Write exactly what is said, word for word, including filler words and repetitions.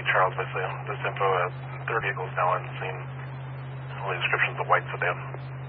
Charles, basically. This info, uh, their vehicles now on scene. Only descriptions of whites that they have.